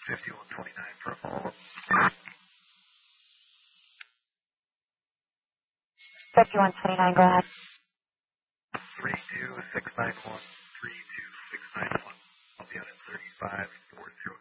5129 for a follow-up. 5129, go ahead. 32691, 32691. I'll be on at 3540.